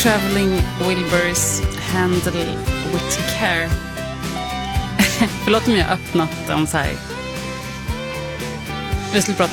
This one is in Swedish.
Traveling Wilburys Handle with Care. Förlåt om jag har öppnat en så här. Vi skulle prata